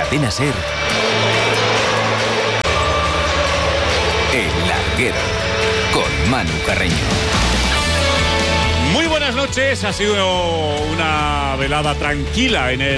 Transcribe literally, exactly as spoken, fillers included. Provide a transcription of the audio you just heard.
Cadena SER, El Larguero, con Manu Carreño. Muy buenas noches, ha sido una velada tranquila en el